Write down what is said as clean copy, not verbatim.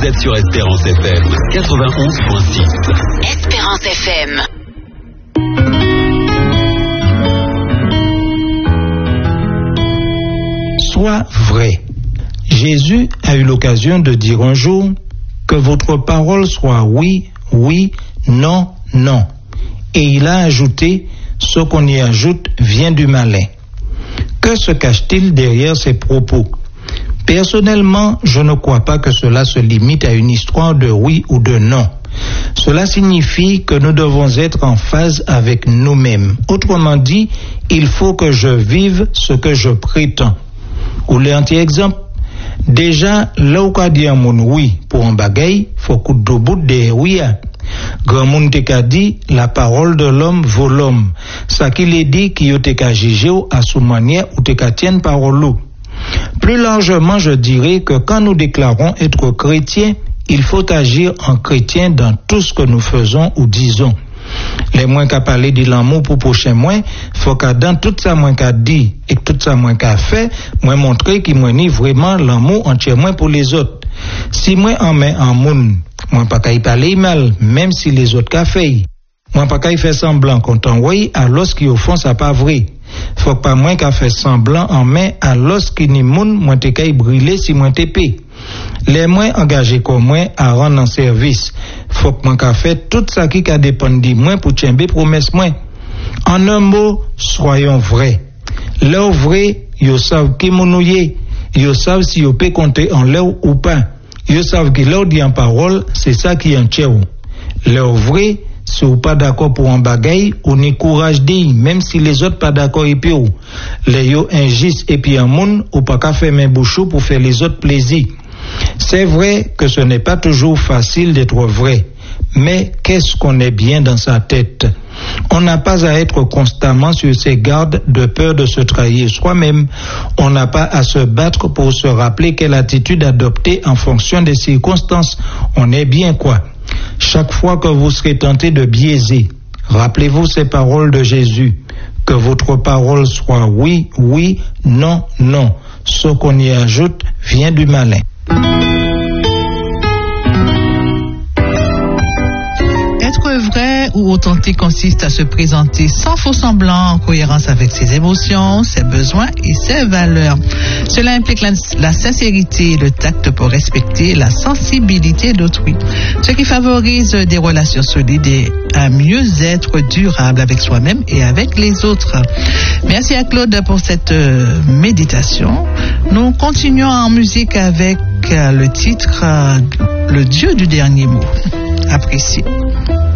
êtes sur Espérance FM 91.6. Espérance FM. Sois vrai. Jésus a eu l'occasion de dire un jour que votre parole soit oui, oui, non, non. Et il a ajouté, ce qu'on y ajoute vient du malin. Que se cache-t-il derrière ces propos? Personnellement, je ne crois pas que cela se limite à une histoire de oui ou de non. Cela signifie que nous devons être en phase avec nous-mêmes. Autrement dit, il faut que je vive ce que je prétends. Ou l'anti-exemple, déjà, là où qu'a dit un moun oui pour un bagay, faut qu'on bout de oui. Grand moun te ka dit, la parole de l'homme vaut l'homme. Ça qu'il est dit, qui yo te ka jige à sous manière ou te ka tienne parole ou. Plus largement, je dirais que quand nous déclarons être chrétiens, il faut agir en chrétien dans tout ce que nous faisons ou disons. Les moins qu'à parler de l'amour pour prochain moins, faut qu'à dans tout ça moins qu'à dit et tout ça moins qu'à fait, moins montrer qu'il moi ni vraiment l'amour entièrement pour les autres. Si moi en mets en moun, moi pas qu'à y parler mal, même si les autres qu'a fait. Moi pas qu'à y faire semblant qu'on t'envoie, alors qui au fond ça pas vrai. Faut pas moins qu'à faire semblant en main, alors qui ni moun, moi t'es qu'à y brûler si moi t'es payé. Les moins engagés comme moi à rendre en service. Faut que moi qu'a fait tout ça qui a dépendu moi pour tchember promesse moi. En un mot, soyons vrais. Leur vrai, yo savent qui mounouye, yo savent si yo peut compter en leur ou pas. Yo savent que leur dit en parole, c'est ça qui en tient. Leur vrai, si vous pas d'accord pour un bagay, on y courage dit, même si les autres pas d'accord et puis ou. Les yo injuste et puis un monde, ou pas qu'à faire mes bouchons pour faire les autres plaisir. C'est vrai que ce n'est pas toujours facile d'être vrai, mais qu'est-ce qu'on est bien dans sa tête? On n'a pas à être constamment sur ses gardes de peur de se trahir soi-même. On n'a pas à se battre pour se rappeler quelle attitude adopter en fonction des circonstances. On est bien quoi? Chaque fois que vous serez tenté de biaiser, rappelez-vous ces paroles de Jésus. Que votre parole soit oui, oui, non, non. Ce qu'on y ajoute vient du malin. Être vrai ou authentique consiste à se présenter sans faux semblant, en cohérence avec ses émotions, ses besoins et ses valeurs. Cela implique la sincérité et le tact pour respecter la sensibilité d'autrui, ce qui favorise des relations solides et un mieux-être durable avec soi-même et avec les autres. Merci à Claude pour cette méditation. Nous continuons en musique avec le titre « Le Dieu du dernier mot ». Appréciez.